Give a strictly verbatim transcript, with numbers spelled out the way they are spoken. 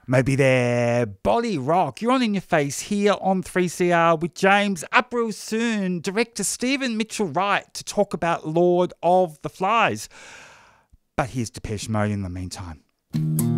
Maybe they're Body Rock. You're on In Your Face here on three C R with James. Up real soon, director Stephen Mitchell-Wright to talk about Lord of the Flies. But here's Depeche Mode in the meantime.